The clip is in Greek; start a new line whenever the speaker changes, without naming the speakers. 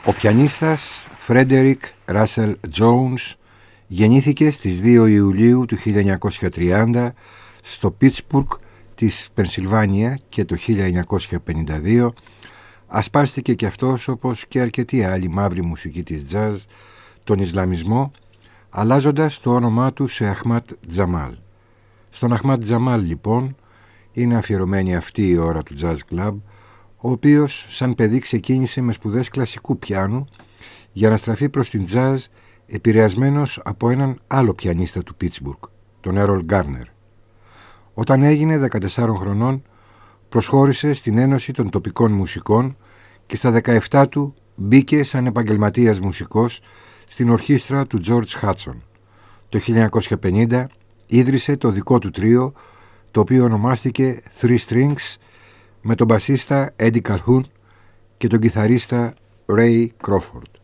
Ο πιανίστας Φρέντερικ Ράσελ Τζόουνς γεννήθηκε στις 2 Ιουλίου του 1930 στο Πίτσμπουργκ της Πενσιλβάνια και το 1952 ασπάστηκε και αυτός, όπως και αρκετοί άλλοι μαύροι μουσικοί της τζαζ, τον Ισλαμισμό, αλλάζοντας το όνομά του σε Αχμάτ Τζαμάλ. Στον Αχμάτ Τζαμάλ λοιπόν είναι αφιερωμένη αυτή η ώρα του Jazz Club, ο οποίος σαν παιδί ξεκίνησε με σπουδές κλασικού πιάνου για να στραφεί προς την jazz, επηρεασμένος από έναν άλλο πιανίστα του Πίτσμπουργκ, τον Έρολ Γκάρνερ. Όταν έγινε 14 χρονών προσχώρησε στην Ένωση των Τοπικών Μουσικών και στα 17 του μπήκε σαν επαγγελματίας μουσικός στην ορχήστρα του George Hudson. Το 1950 ίδρυσε το δικό του τρίο, το οποίο ονομάστηκε Three Strings, με τον μπασίστα Eddie Calhoun και τον κιθαρίστα Ray Crawford.